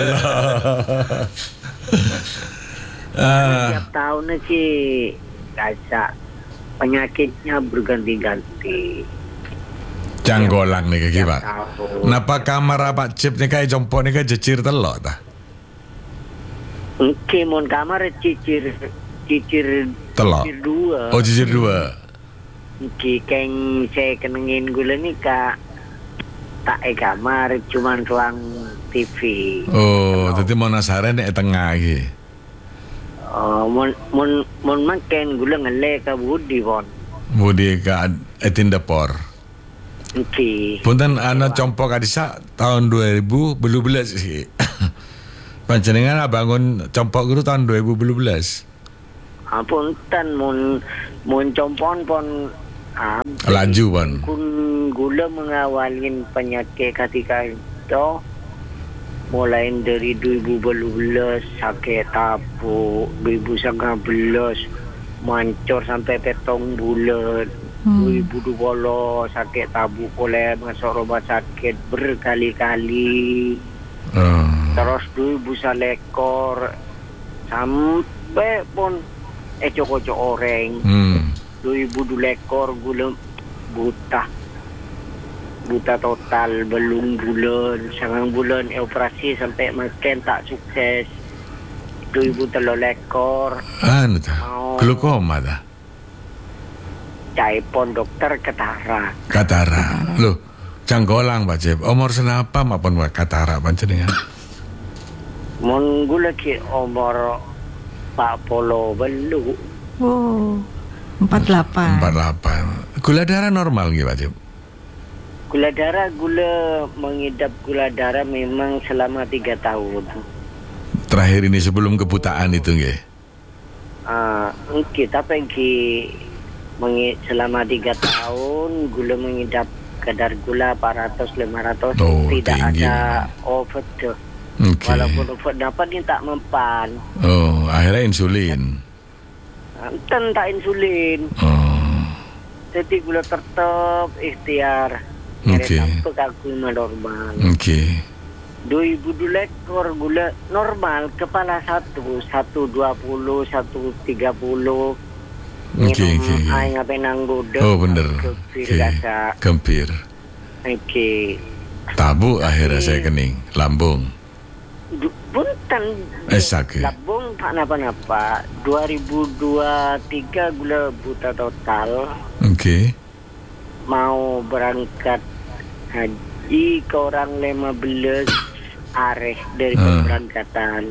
A: Ah,
D: Setiap tahun sih rasa penyakitnya berganti-ganti.
A: canggolang nih kayak Pak.
D: Tahun.
A: Napa kamar Pak Cip nih kayak jompo nih kayak jecir telok ta?
D: Oke, mon kamar cicir cicir
A: Telok.
D: cicir dua.
A: Oh, jecir dua.
D: Oke, keng saya kenengin gula nih kak tak e kamar cuman ruang T V.
A: Oh, jadi mau nasaren nih tengah lagi.
D: Oh, mon mon mon makan gula ngele ka budi pon.
A: Budi ke etin depor.
F: Oke.
A: Punten ana compo kadisa tahun dua ribu dua belas sih. Panjenengan bangun compok guru tahun dua ribu dua belas.
F: Apunten mun mun compon pon ah,
A: Laju pon.
F: kun gula mengawalin penyakit ketika itu mulai dari dua ribu dua belas sakit tapu, dua ribu sembilan belas mancur sampai petong bulan.
B: Hmm.
F: dua ribu dua puluh sakit tabu oleh masuk rumah sakit berkali-kali.
A: Oh.
F: Terus dua ribu salekor sampai pun ecok-ecok orang.
A: Hmm.
F: dua ribu dua ekor gula buta. Buta total belum bulan. Sangang bulan operasi sampai makin tak sukses. dua ribu tiga ekor.
A: Anu ta. Glukoma ta.
F: Caipon dokter ketara.
A: Katara. Loh, canggolang Pak Cep. Umur senapa maupun katara panjenengan?
F: Mun gula ki umur empat puluh belu.
B: Oh, empat puluh delapan.
A: empat puluh delapan. Gula darah normal nggih Pak Cep?
F: Gula darah gula mengidap gula darah memang selama tiga tahun.
A: Terakhir ini sebelum kebutaan itu nggih.
F: Ah, uh, kita pergi mengi selama tiga tahun gula mengidap kadar gula empat ratus lima ratus
A: Oh,
F: tidak
A: tinggi.
F: ada overdose.
A: Oke.
F: Walaupun overdose dapat dia tak mempan.
A: Oh, akhirnya insulin.
F: Enten tak insulin.
A: Oh.
F: Jadi gula tetap ikhtiar.
A: Oke.
F: Sampai aku normal.
A: Oke.
F: dua ribu dua ekor gula normal kepala satu satu dua puluh satu tiga puluh.
A: Oke, oke.
F: Aing apa nanggude.
A: Oh, bener.
F: Kepir
A: Oke.
F: gasa.
A: Gempir.
F: Oke.
A: Tabu akhirnya saya kening, lambung.
F: Du- Punten.
A: Eh, sakit.
F: Labung tak napa-napa. dua ribu dua puluh tiga gula buta total.
A: Oke.
F: Mau berangkat haji ke orang lima belas areh dari
A: Ah.
F: keberangkatan.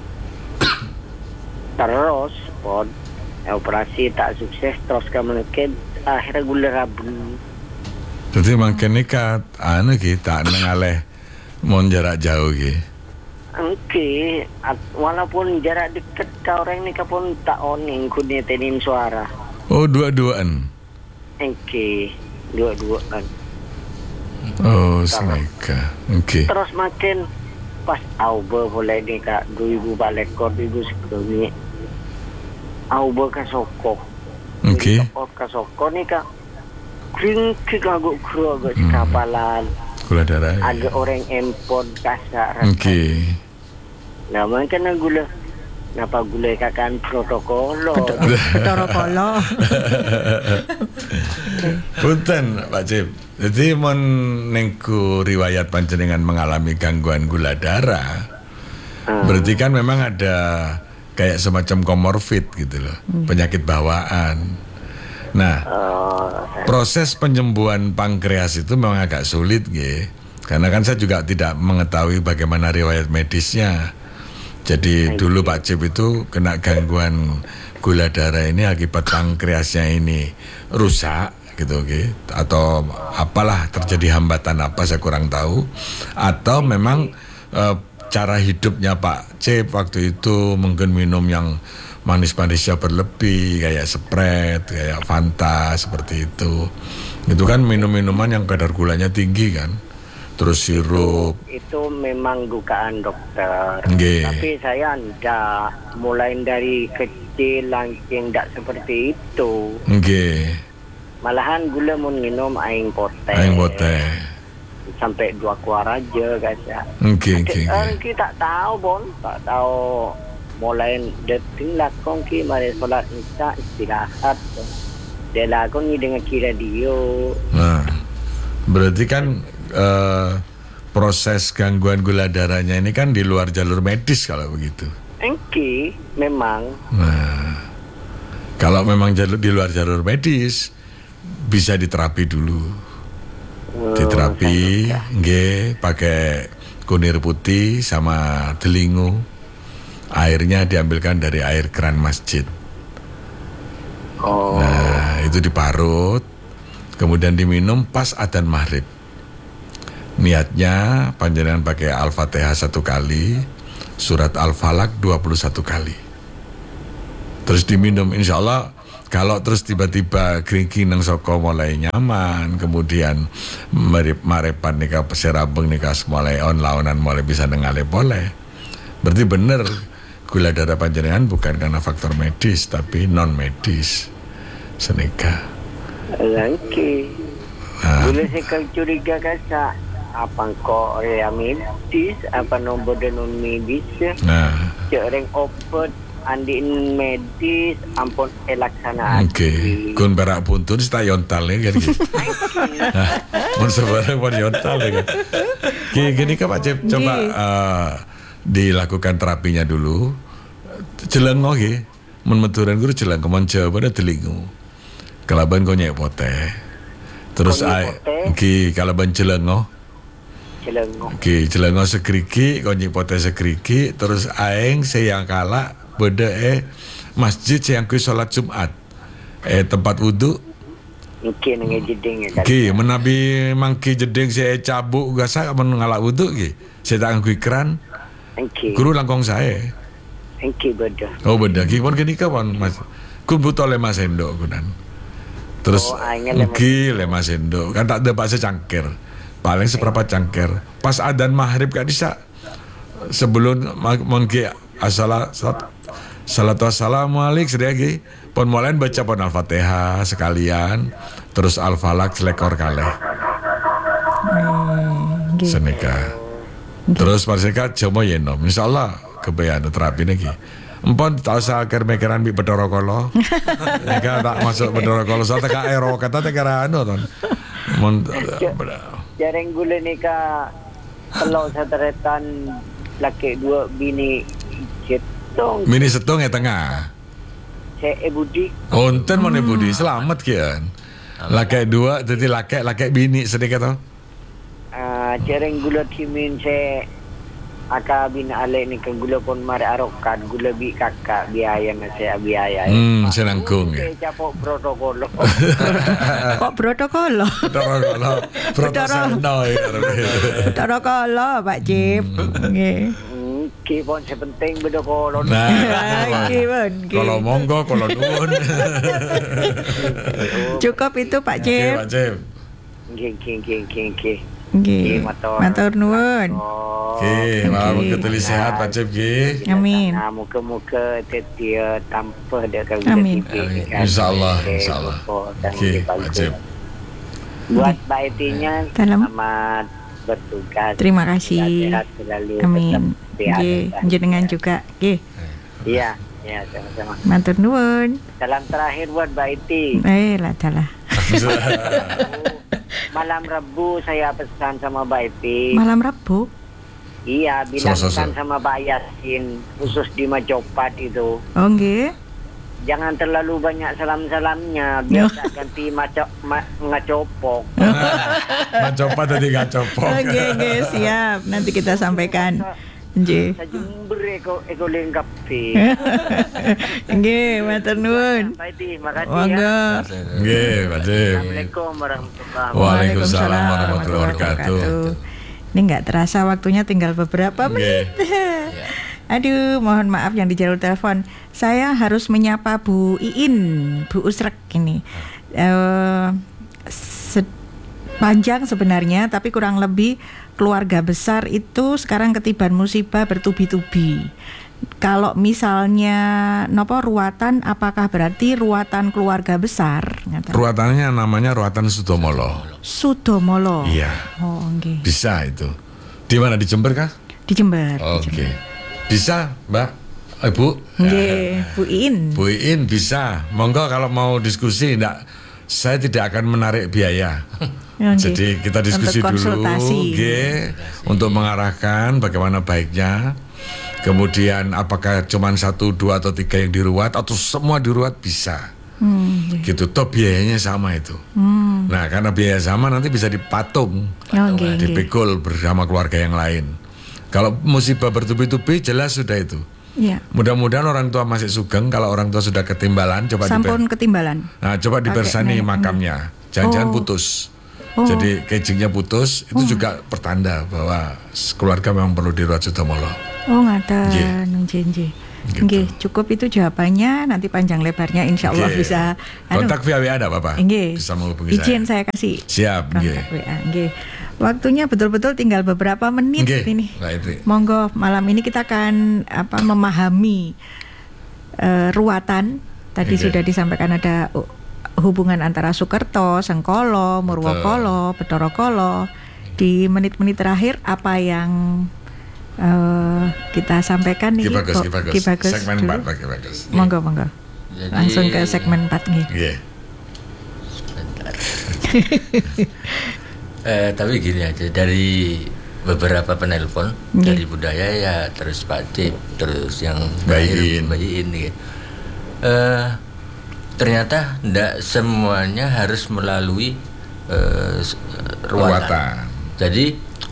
F: Terus pon operasi tak sukses terus kemudian akhirnya gula rabu.
A: Jadi makin nekat, anu kita nengaleh mau jarak jauh gitu.
F: Oke, at- walaupun jarak dekat kau orang ni kapun tak oning kunia tenin suara.
A: Oh, dua-duaan.
F: Oke, dua-duaan.
A: Oh, semeka. Oke.
F: Terus makin pas auba boleh ni kak dua ribu balik kor dua ribu sepuluh ni. Auba ka soko.
A: Oke.
F: Oh ka soko ni kak. Kring kik agak kru agak kapalan.
A: Gula darah.
F: Agak orang empon kasar.
A: Oke.
F: Nah, mungkin gula. Napa gula kakan protokolo.
B: Betoro kolo.
A: Punten Pak Cip. Jadi mon nengku riwayat panjenengan mengalami gangguan gula darah.
F: Hmm.
A: Berarti kan memang ada kayak semacam komorbid gitu loh, penyakit bawaan. Nah,
F: Oh,
A: proses penyembuhan pankreas itu memang agak sulit, nggih. Karena kan saya juga tidak mengetahui bagaimana riwayat medisnya. Jadi dulu Pak Cip itu kena gangguan gula darah ini akibat pankreasnya ini rusak gitu, okay? Atau apalah terjadi hambatan apa saya kurang tahu. Atau memang eh, cara hidupnya Pak Cip waktu itu mungkin minum yang manis-manisnya berlebih kayak Sprite, kayak Fanta seperti itu. Itu kan minum-minuman yang kadar gulanya tinggi kan. Terus sirup.
F: itu memang dugaan dokter.
A: Nggih.
F: Tapi saya enggak, mulai dari kecil langsung enggak seperti itu.
A: Nggih.
F: Malahan gula mau minum aing poteh.
A: Aing poteh.
F: Sampai dua kuar aja guys ya.
A: Nggih, nggih, nggih.
F: Kita tak tahu bon, tak tahu mulai deting lakon ki mari solat isya istirahat. Dia lakon ni dengan kira radio.
A: Nah, berarti kan eh, proses gangguan gula darahnya ini kan di luar jalur medis kalau begitu.
F: Engki memang.
A: Nah, kalau memang jalur di luar jalur medis bisa diterapi dulu. Diterapi, nggih, pakai kunir putih sama delingu. Airnya diambilkan dari air keran masjid.
F: Oh.
A: Nah, itu diparut. kemudian diminum pas adzan maghrib. Niatnya panjenengan pakai Al-Fatihah satu kali, surat Al-Falaq dua puluh satu kali. Terus diminum, insya Allah. Kalau terus tiba-tiba kringking nang soko mulai nyaman, kemudian marip marepan nika serabeng nika mulai on laonan mulai bisa nengale boleh. Berarti bener gula darah panjenengan bukan karena faktor medis tapi non medis. Senika.
F: Oke.
A: Nah,
F: Boleh saya curiga kasa apa kok ya medis apa nombor dan non medis?
A: nah,
F: Cereng obat andin medis ampun elaksanaan.
A: oke. Okay. Kun berak puntun sta yontal ya kan. Nah, mun sebarang pun yontal ya kan. Gini, gini kan Pak Cip, coba uh, dilakukan terapinya dulu. Jelengo nggih. Mun meturan guru jelengo mon coba ada telingu. Kalaban konyek poteh. Terus ai nggih kalaban jelengo.
F: Jelengo.
A: Oke, jelengo sekriki, konyek poteh sekriki, terus aeng sayang kala beda eh masjid yang kui sholat Jumat eh tempat wudhu.
F: Oke nang jeding ya kan.
A: Oke, menabi mangki jeding saya cabuk gasa men ngalak wudhu ki. Saya tak ngkui keran.
F: Oke.
A: Guru langkong saya.
F: Oke beda.
A: Oh beda ki pun kini kapan Mas. Kun butuh lema sendok kunan. Terus
F: Oh, aingnya lema
A: oke lema sendok kan tak ada bakso cangkir. Paling seberapa cangkir. Pas adzan maghrib kan bisa sebelum mangki asala salatu wassalamualaikum sedaya pun mulai baca pun Al-Fatihah sekalian terus Al-Falaq selekor kalih
B: Hmm, nggih.
A: senika terus parseka jomo yenom insyaallah kebayaan terapi niki empon tak usah akhir mikiran bi Bathara Kala nek tak masuk Bathara Kala sa tak ero kata tak kira anu ton mon
F: Jareng gula ni ka kalau sateretan laki dua bini cetong
A: mini setung ya tengah
F: saya budi
A: onten mon budi selamat kian laki dua jadi laki laki bini sedikit toh.
F: ah jareng gula timin saya aka bina ale ni ka gula pun mari arokan gula bi kakak biaya na saya biaya
A: Hmm, senangkung ya.
F: saya capok protokol
B: Kok protokol?
A: Bathara Kala protoseno ya.
B: Protokol Pak Cip. Nggih.
F: Oke, pon sepenting beda kolon.
A: Nah,
B: Nggih, Bun. nggih.
A: kalau monggo kalau nuwun.
B: Cukup itu Pak
A: Oke,
B: Cip.
A: Pak Cip.
F: Nggih, nggih, nggih, nggih, nggih.
B: Nggih.
F: matur.
B: Matur nuwun.
F: Oh.
A: Oke, malam
B: Oke.
A: keteli sehat Pak Cip nggih.
B: Amin.
F: Nah, muka-muka tetia tanpa dia kau
B: Amin.
A: Amin. Insyaallah, insyaallah. Oke, Pak Cip.
F: Buat baitinya
B: Salam.
F: selamat bertugas.
B: Terima kasih.
F: Sehat selalu.
B: Amin.
F: tetap sehat.
B: Nggih, jenengan juga. Nggih.
F: Iya, iya sama-sama.
B: Matur nuwun.
F: Salam terakhir buat Baiti.
B: Eh, lah dalah.
F: Malam Rabu saya pesan sama Baiti.
B: Malam Rabu.
F: Iya, bilangkan
A: So, so, so.
F: sama Pak Yasin khusus di Majopat itu.
B: Oh, nggih.
F: Jangan terlalu banyak salam-salamnya biar tak ganti maco ma, ngacopok.
A: Mencoba tadi gak copok.
B: Oh, nggih, nggih, siap. Nanti kita sampaikan. Nggih.
F: Sejumber eko eko lengkap sih.
B: Nggih, matur nuwun.
F: Baiti, makasih
B: Monggo.
F: ya.
A: Nggih, Pak Cip.
F: Assalamualaikum warahmatullahi
A: Waalaikumsalam warahmatullahi wabarakatuh.
B: Ini nggak terasa waktunya tinggal beberapa menit. Aduh, mohon maaf yang di jalur telepon. Saya harus menyapa Bu Iin, Bu Usrek ini. Eh, se- panjang sebenarnya, tapi kurang lebih keluarga besar itu sekarang ketiban musibah bertubi-tubi. Kalau misalnya nopo ruatan, apakah berarti ruatan keluarga besar? Ngata.
A: Ruatannya namanya ruatan Sudomolo.
B: Sudomolo.
A: Iya.
B: Oh, nggih.
A: Bisa itu. Di mana di Jember kah?
B: Di Jember. di
A: Oke.
B: Jember.
A: Bisa, Mbak. Eh, Bu.
B: Nggih, Bu Iin.
A: Bu Iin bisa. Monggo kalau mau diskusi enggak saya tidak akan menarik biaya.
B: Ya, nggih.
A: Jadi kita diskusi
B: Untuk
A: dulu
B: konsultasi.
A: nggih, untuk mengarahkan bagaimana baiknya. Kemudian apakah cuma satu, dua atau tiga yang diruat atau semua diruat bisa.
B: Hmm, nggih.
A: Gitu toh biayanya sama itu.
B: Hmm.
A: Nah, karena biaya sama nanti bisa dipatung.
B: Oh, nggih, nggih.
A: Dipikul bersama keluarga yang lain. Kalau musibah bertubi-tubi jelas sudah itu.
B: Ya.
A: Mudah-mudahan orang tua masih sugeng. Kalau orang tua sudah ketimbalan, coba diper-
B: Sampun ketimbalan.
A: Nah, coba dipersani
B: Pakai nenek.
A: makamnya. jangan-jangan
B: Oh.
A: putus.
B: Oh.
A: Jadi cagingnya putus, itu
B: Oh.
A: juga pertanda bahwa keluarga memang perlu diruat Sutomolo.
B: Oh ngaten,
A: Nggih.
B: nggih nggih.
A: Gitu.
B: Nggih, cukup itu jawabannya, nanti panjang lebarnya insya Allah
A: Nggih.
B: bisa anu.
A: Kontak via W A enggak apa-apa?
B: Nggih.
A: Bisa menghubungi
B: Izin
A: saya.
B: saya kasih
A: Siap, nggih.
B: kontak W A. Nggih. Waktunya betul-betul tinggal beberapa menit
A: Nggih,
B: ini.
A: Mbak Iti.
B: Monggo, malam ini kita akan apa memahami eh, ruwatan. Tadi
A: Nggih.
B: sudah disampaikan ada uh, hubungan antara Sukerto, Sengkolo, Murwokolo, Bedorokolo. Di menit-menit terakhir apa yang eh, kita sampaikan nih?
A: Ki bagus,
B: Kok-
A: Ki bagus.
B: Ki Bagus
A: Segmen
B: dulu.
A: empat, Pak Ki bagus.
B: Monggo, monggo.
C: Jadi-
B: Langsung ke segmen empat nih.
A: Nggih.
C: Sebentar. eh, tapi gini aja, dari beberapa penelpon
B: Nggih.
C: dari budaya ya, terus Pak Cip, terus yang
A: Bayin.
C: bayin gitu. Eh, ternyata tidak semuanya harus melalui eh, s- ruatan.
A: Ruatan.
C: Jadi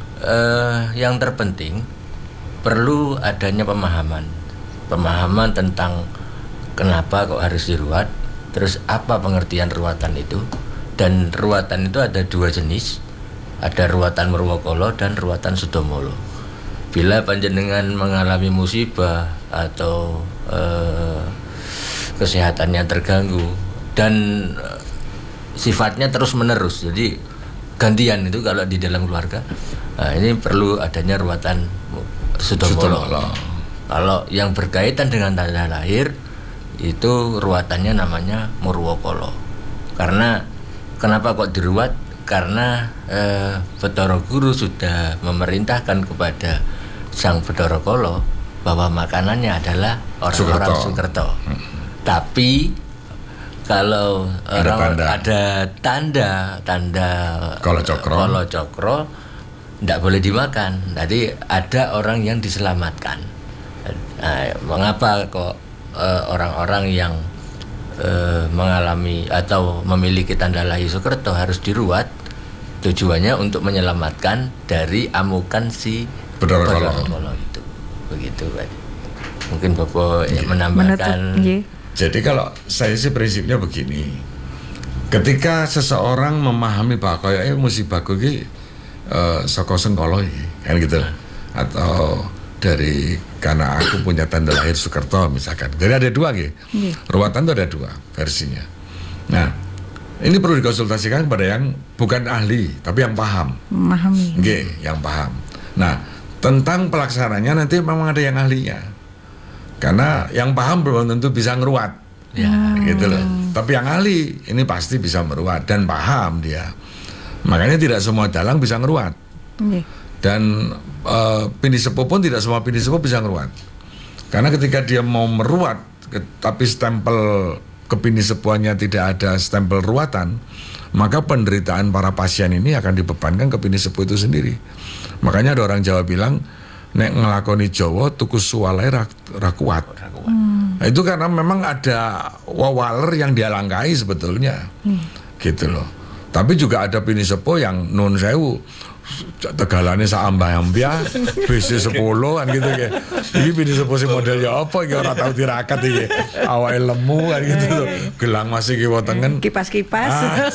C: eh, yang terpenting perlu adanya pemahaman, pemahaman tentang kenapa kok harus diruat, terus apa pengertian ruatan itu, dan ruatan itu ada dua jenis, ada ruatan Murwokolo dan ruatan Sutomolo. Bila panjenengan mengalami musibah atau eh, kesehatannya terganggu dan eh, sifatnya terus menerus, jadi gantian itu kalau di dalam keluarga, nah ini perlu adanya ruatan Sutomolo.
A: Sutomolo.
C: Kalau yang berkaitan dengan tanda lahir itu ruatannya namanya Murwokolo. Karena kenapa kok diruat? Karena eh, Bathara Guru sudah memerintahkan kepada Sang Bathara Kala bahwa makanannya adalah orang-orang
A: Sukerto.
C: Sukerto. Tapi kalau
A: Ada
C: orang
A: tanda.
C: ada tanda tanda
A: Kala Cokro.
C: Kala Cokro tidak boleh dimakan. Jadi ada orang yang diselamatkan. Nah, mengapa kok eh, orang-orang yang eh, mengalami atau memiliki tanda lahir Sukerto harus diruat? Tujuannya untuk menyelamatkan dari amukan si
A: Bathara Kala.
C: Bathara Kala itu. Begitu, Pak. Mungkin Bapak
B: Menutup,
C: menambahkan.
B: nggih.
A: Jadi kalau saya sih prinsipnya begini, ketika seseorang memahami bahwa kayak musibah iki uh, saka Sengkolo iki, kan gitu, atau dari karena aku punya tanda lahir Sukerto misalkan. Jadi ada dua gitu.
B: Nggih.
A: Ruwatan itu ada dua versinya. Nah, ini perlu dikonsultasikan kepada yang bukan ahli tapi yang paham.
B: Memahami.
A: Nggih, yang paham. Nah, tentang pelaksananya nanti memang ada yang ahlinya. Karena yang paham belum tentu bisa ngeruat.
C: Ya.
A: Gitu loh. Tapi yang ahli ini pasti bisa meruat dan paham dia. Makanya tidak semua dalang bisa ngeruat.
B: Nggih.
A: Dan uh, pindi sepuh pun tidak semua pindi sepuh bisa ngeruat. Karena ketika dia mau meruat ke- tapi stempel kepindi sepuhannya tidak ada stempel ruatan, maka penderitaan para pasien ini akan dibebankan ke pindi sepuh itu sendiri. Makanya ada orang Jawa bilang, nek ngelakoni Jawa tuku suwalai ra, ra kuat. Nah, itu karena memang ada wawaler yang dialangkai sebetulnya. Gitu loh. Tapi juga ada pini sepuh yang nun sewu tegalane sak ambah-ambia B C sepuluh kan gitu kayak. Iki pini sepuh sing model ya apa iki ora tau tirakat iki. Awake lemu kan gitu loh. Gelang masih kiwa tengen.
B: Kipas-kipas.
A: Ah.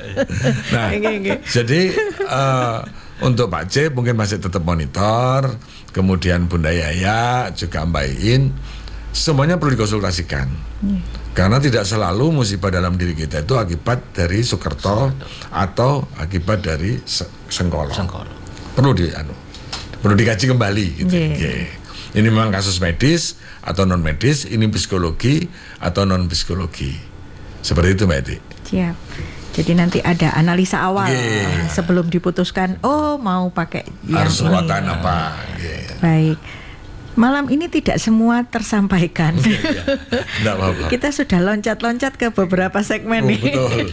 A: Nah,
B: Nggih, nggih.
A: jadi eh, untuk Pak C mungkin masih tetap monitor, kemudian Bunda Yaya juga Mbak In, semuanya perlu dikonsultasikan. Karena tidak selalu musibah dalam diri kita itu akibat dari Sukerto atau akibat dari Se- Sengkolo.
C: Sengkolo.
A: Perlu di anu, perlu dikaji kembali gitu.
B: Nggih.
A: Nggih. Ini memang kasus medis atau non medis, ini psikologi atau non psikologi. Seperti itu Mbak Eti.
B: Siap. Jadi nanti ada analisa awal
A: Nggih.
B: sebelum diputuskan. Oh, mau pakai yang
A: Harus
B: ini.
A: ruatan apa? Nggih.
B: Baik. Malam ini tidak semua tersampaikan.
A: Nggak apa-apa.
B: Kita sudah loncat-loncat ke beberapa segmen
A: Oh,
B: nih.
A: betul.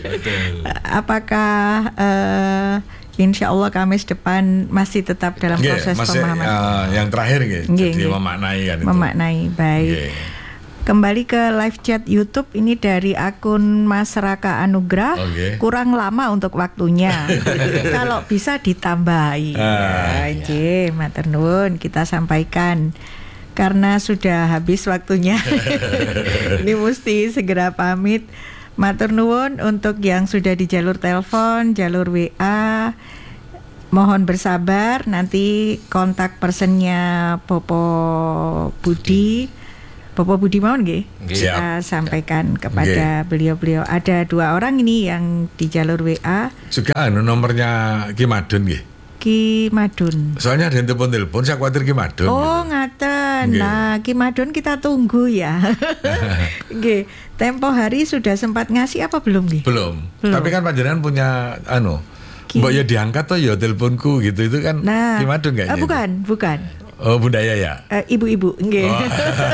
B: Apakah eh, Insya Allah Kamis depan masih tetap dalam
A: Nggih,
B: proses
A: masih
B: pemahaman?
A: uh, yang terakhir nggih.
B: Nggih,
A: Jadi
B: nggih.
A: memaknai kan itu.
B: Memaknai, baik.
A: Nggih.
B: Kembali ke live chat YouTube ini dari akun Mas Raka Anugrah.
A: Oke.
B: Kurang lama untuk waktunya. Kalau bisa ditambahi.
A: Ah,
B: Oke, matur nuwun kita sampaikan. Karena sudah habis waktunya. Ini mesti segera pamit. Matur nuwun untuk yang sudah di jalur telepon, jalur W A. Mohon bersabar, nanti kontak personnya Popo Budi. Popo Budi mohon nggih kita sampaikan kepada beliau-beliau. Ada dua orang ini yang di jalur W A.
A: Juga anu nomornya Ki Madun nggih.
B: Ki Madun.
A: Soalnya ada yang telepon-telepon, saya khawatir Ki Madun.
B: Oh, gitu. Ngaten. Nah, Ki Madun kita tunggu ya. Nggih. Tempo hari sudah sempat ngasih apa belum nggih?
A: Belum.
B: Belum.
A: Tapi kan panjenengan punya anu, Mbok ya diangkat toh ya teleponku gitu, itu kan
B: nah,
A: Ki Madun kayaknya.
B: Uh, bukan,
A: itu.
B: bukan.
A: Oh, Bunda Yaya.
B: Uh, ibu-ibu, nggih. Oh.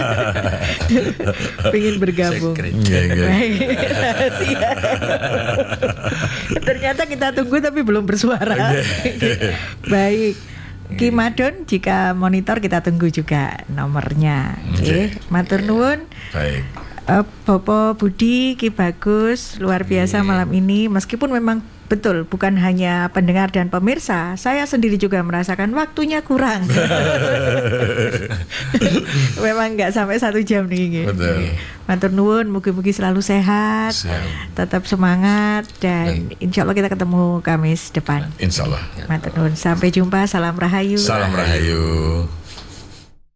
B: Pengen bergabung.
A: Nggih, nggih.
B: Ternyata kita tunggu tapi belum bersuara. Baik. Ki Madun, jika monitor kita tunggu juga nomornya. Nggih, matur nuwun.
A: Baik.
B: Uh, Popo Budi, Ki Bagus, luar biasa malam ini. Meskipun memang betul, bukan hanya pendengar dan pemirsa, saya sendiri juga merasakan waktunya kurang. Memang nggak sampai satu jam nih.
A: Betul.
B: Matur nuwun, mugi-mugi selalu sehat,
A: Siap.
B: tetap semangat, dan insya Allah kita ketemu Kamis depan.
A: Insya Allah.
B: Matur nuwun, sampai jumpa, salam rahayu.
A: Salam rahayu.